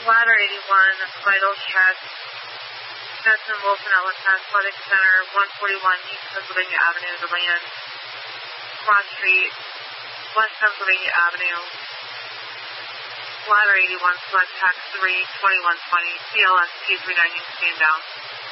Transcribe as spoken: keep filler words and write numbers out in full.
Ladder eighty-one, vital check. Destin Wilson Athletic Center, one forty-one East Pennsylvania Avenue, to land. Cross Street, West Pennsylvania Avenue. Ladder eighty-one, select tax three, twenty-one twenty, C L S T three ninety, stand down.